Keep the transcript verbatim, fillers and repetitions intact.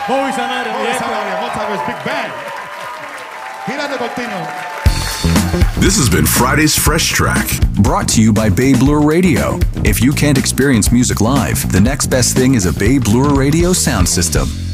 Bobby Sanabria. Bobby Sanabria, Montaverse, Big Bang. Girando continuo. This has been Friday's Fresh Track, brought to you by Bay Blur Radio. If you can't experience music live, the next best thing is a Bay Blur Radio sound system.